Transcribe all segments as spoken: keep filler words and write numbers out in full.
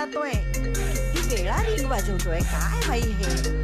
जातोय. किती वेळा रिंग वाजवतोय काय बाई हे.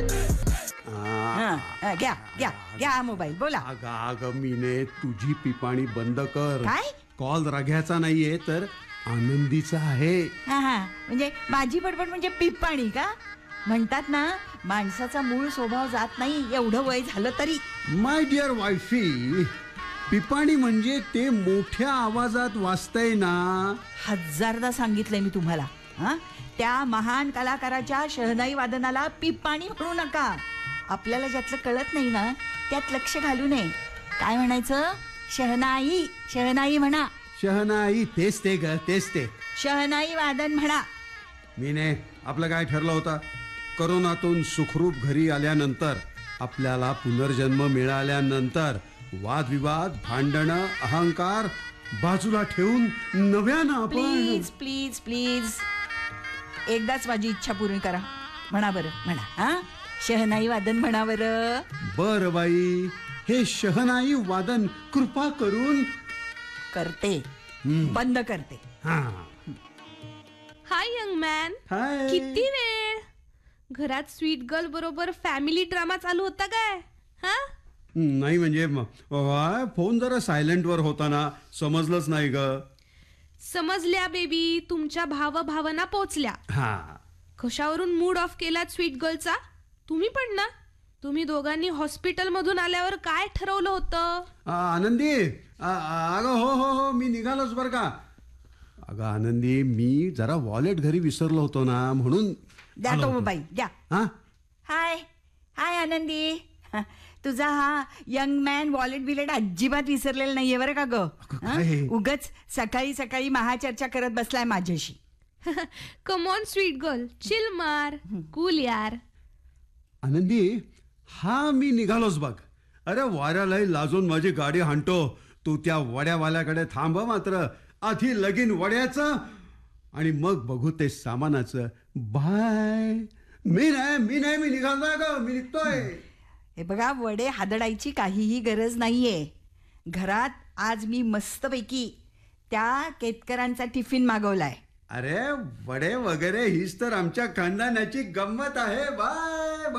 हा, घ्या घ्या घ्या मोबाईल बोला. अगं अगं मीने तुझी पिपाणी बंद कर. काय? कॉल रघ्याचा नाहीये तर आनंदीचा आहे. हा हा म्हणजे माझी बडबड म्हणजे पिप्पाणी का? म्हणतात ना माणसाचा मूळ स्वभाव जात नाही एवढं वय झालं तरी. माय डिअर वायफी, पिपाणी म्हणजे ते मोठ्या आवाजात वाजतंय ना. हजारदा सांगितलंय मी तुम्हाला. हा त्या महान कलाकाराच्या शहनाई वादनाला पिप्पाणी म्हणू नका. आपल्याला ज्यातलं कळत नाही ना त्यात लक्ष घालू नये. काय म्हणायचं? शहनाई शहनाई म्हणा. शहनाई तेच ते ग तेच ते. शहनाई वादन म्हणा. मीने आपलं काय ठरलं होतं? करोनातून सुखरूप घरी आल्यानंतर, आपल्याला पुनर्जन्म मिळाल्यानंतर वादविवाद भांडणं अहंकार बाजूला ठेवून नव्यानं आपण. प्लीज प्लीज प्लीज एकदाच माझी इच्छा पूर्ण करा. म्हणा बरं म्हणा. हा शहनाई वादन म्हणा बरं. बर बाई, हे शहनाई वादन कृपा करून करते. बंद करते. हा. हाय यंग मॅन. हाय. किती वेळ? घरात स्वीट गर्ल बरोबर फॅमिली ड्रामा चालू होता काय? हा नाही म्हणजे फोन जरा सायलेंट वर होता ना, समजलंच नाही ग. समजल्या बेबी, तुमच्या भाव भावना पोचल्या. हा. कशावरून मूड ऑफ केलात स्वीट गर्लचा? तुम्ही पण ना. तुम्ही दोघांनी हॉस्पिटल मधून आल्यावर काय ठरवलं होतं? आनंदी अगं हो हो हो मी निघालोच बर का. अगं आनंदी, मी जरा वॉलेट घरी विसरलो होतो ना म्हणून. द्या तो मोबाईल द्या. हा हाय हाय आनंदी. तुझा हा यंग मॅन वॉलेट बिलेट अजिबात विसरलेला नाहीये बरं का ग. उगच सकाळी सकाळी महाचर्चा करत बसलाय माझ्याशी. Come on sweet girl, chill मार, कूल यार. आनंदी, हा मी निघालोच बघ. अरे वाऱ्यालाही लाजून माझी गाडी हाणतो. तू त्या वड्यावाल्याकडे थांब मात्र. आधी लगीन वड्याचं आणि मग बघू ते सामानाचं. बाय. मी नाही मी नाही मी निघालोय ग मी निघतोय. हे बघा, वडे हादडायची काहीही गरज नाहीये. घरात आज मी मस्तपैकी त्या केतकरांचा टिफिन मागवलाय. अरे वडे वगैरे हीच तर आमच्या खानदानाची गंमत आहे. बाय.